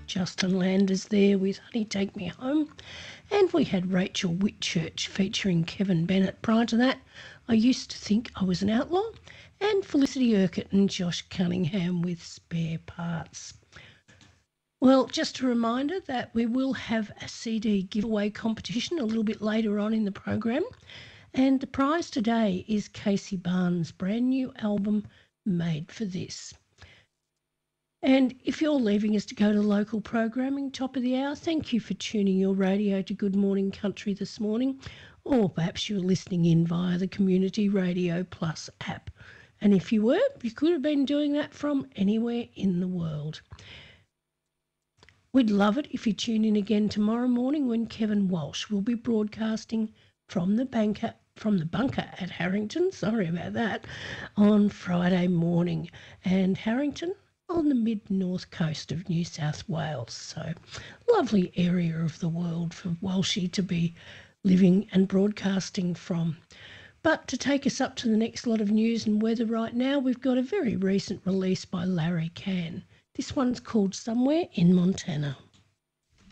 Justin Landers there with Honey Take Me Home. And we had Rachel Whitchurch featuring Kevin Bennett. Prior to that, I Used to Think I Was an Outlaw. And Felicity Urquhart and Josh Cunningham with Spare Parts. Well, just a reminder that we will have a CD giveaway competition a little bit later on in the program. And the prize today is Casey Barnes' brand new album, Made for This. And if you're leaving us to go to local programming, top of the hour, thank you for tuning your radio to Good Morning Country this morning, or perhaps you're listening in via the Community Radio Plus app. And if you were, you could have been doing that from anywhere in the world. We'd love it if you tune in again tomorrow morning when Kevin Walsh will be broadcasting from the bunker at Harrington, sorry about that, on Friday morning. And Harrington on the mid-north coast of New South Wales. So lovely area of the world for Walshy to be living and broadcasting from. But to take us up to the next lot of news and weather right now, we've got a very recent release by Larry Cann. This one's called Somewhere in Montana.